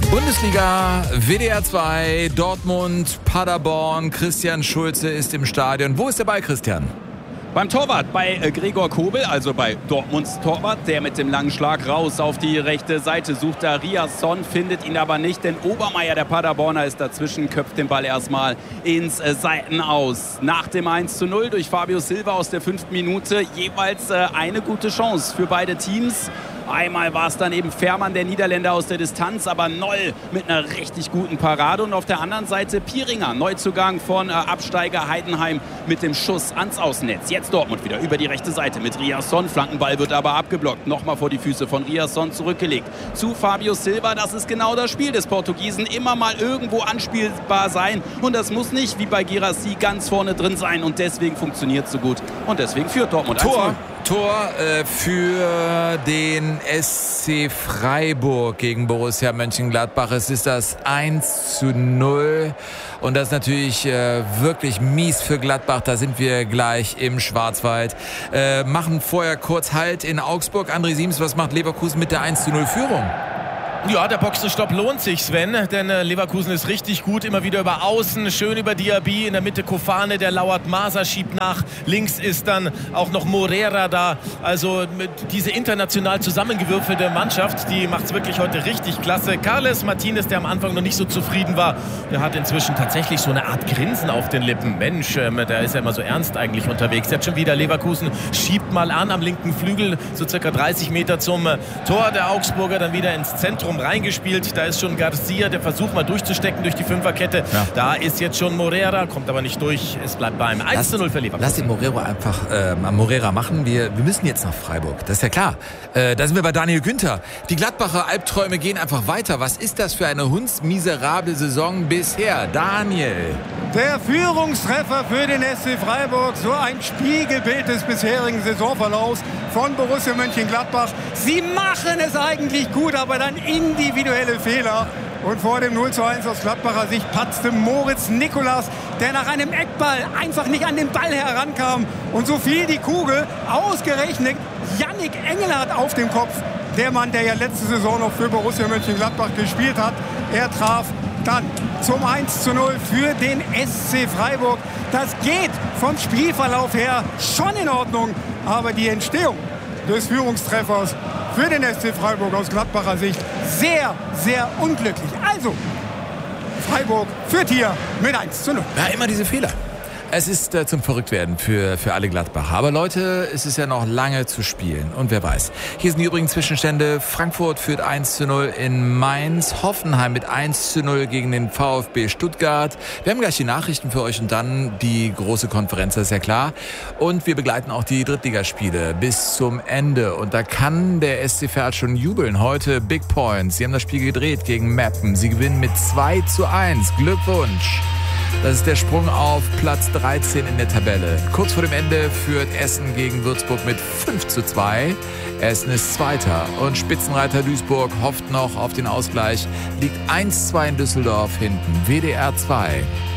Bundesliga, WDR 2, Dortmund, Paderborn. Christian Schulze ist im Stadion. Wo ist der Ball, Christian? Beim Torwart, bei Gregor Kobel, also bei Dortmunds Torwart, der mit dem langen Schlag raus auf die rechte Seite sucht. Da Riasson, findet ihn aber nicht, denn Obermeier, der Paderborner, ist dazwischen, köpft den Ball erstmal ins Seitenaus. Nach dem 1:0 durch Fabio Silva aus der 5. Minute jeweils eine gute Chance für beide Teams. Einmal war es dann eben Fährmann, der Niederländer, aus der Distanz, aber Noll mit einer richtig guten Parade. Und auf der anderen Seite Pieringer, Neuzugang von Absteiger Heidenheim, mit dem Schuss ans Außennetz. Jetzt Dortmund wieder über die rechte Seite mit Riasson. Flankenball wird aber abgeblockt. Nochmal vor die Füße von Riasson zurückgelegt. Zu Fabio Silva, das ist genau das Spiel des Portugiesen. Immer mal irgendwo anspielbar sein. Und das muss nicht, wie bei Guirassy, ganz vorne drin sein. Und deswegen funktioniert es so gut. Und deswegen führt Dortmund 1:0. Tor für den SC Freiburg gegen Borussia Mönchengladbach. Es ist das 1:0 und das ist natürlich wirklich mies für Gladbach. Da sind wir gleich im Schwarzwald. Machen vorher kurz Halt in Augsburg. André Siems, was macht Leverkusen mit der 1:0-Führung? Ja, der Boxenstopp lohnt sich, Sven, denn Leverkusen ist richtig gut, immer wieder über Außen, schön über Diaby, in der Mitte Kofane, der lauert, Masa schiebt nach, links ist dann auch noch Morera da, also diese international zusammengewürfelte Mannschaft, die macht es wirklich heute richtig klasse. Carles Martinez, der am Anfang noch nicht so zufrieden war, der hat inzwischen tatsächlich so eine Art Grinsen auf den Lippen. Mensch, der ist ja immer so ernst eigentlich unterwegs. Jetzt schon wieder Leverkusen, schiebt mal an am linken Flügel, so circa 30 Meter zum Tor der Augsburger, dann wieder ins Zentrum reingespielt. Da ist schon Garcia, der versucht mal durchzustecken durch die Fünferkette. Ja. Da ist jetzt schon Morera, kommt aber nicht durch. Es bleibt beim 1:0 für Leverkusen. Lass den Morera einfach Morera machen. Wir müssen jetzt nach Freiburg. Das ist ja klar. Da sind wir bei Daniel Günther. Die Gladbacher Albträume gehen einfach weiter. Was ist das für eine hundsmiserable Saison bisher? Daniel. Der Führungstreffer für den SC Freiburg. So ein Spiegelbild des bisherigen Saisonverlaufs von Borussia Mönchengladbach. Sie machen es eigentlich gut, aber dann individuelle Fehler. Und vor dem 0:1 aus Gladbacher Sicht patzte Moritz Nicolas, der nach einem Eckball einfach nicht an den Ball herankam. Und so fiel die Kugel ausgerechnet Yannick Engelhardt auf den Kopf. Der Mann, der ja letzte Saison noch für Borussia Mönchengladbach gespielt hat. Er traf dann zum 1:0 für den SC Freiburg. Das geht vom Spielverlauf her schon in Ordnung. Aber die Entstehung des Führungstreffers für den SC Freiburg aus Gladbacher Sicht sehr, sehr unglücklich. Also, Freiburg führt hier mit 1:0. Ja, immer diese Fehler. Es ist zum Verrücktwerden für alle Gladbacher. Aber Leute, es ist ja noch lange zu spielen. Und wer weiß. Hier sind die übrigen Zwischenstände. Frankfurt führt 1:0 in Mainz. Hoffenheim mit 1:0 gegen den VfB Stuttgart. Wir haben gleich die Nachrichten für euch und dann die große Konferenz, das ist ja klar. Und wir begleiten auch die Drittligaspiele bis zum Ende. Und da kann der SC Verl schon jubeln. Heute Big Points. Sie haben das Spiel gedreht gegen Meppen. Sie gewinnen mit 2:1. Glückwunsch. Das ist der Sprung auf Platz 13 in der Tabelle. Kurz vor dem Ende führt Essen gegen Würzburg mit 5:2. Essen ist Zweiter und Spitzenreiter Duisburg hofft noch auf den Ausgleich. Liegt 1:2 in Düsseldorf hinten. WDR 2.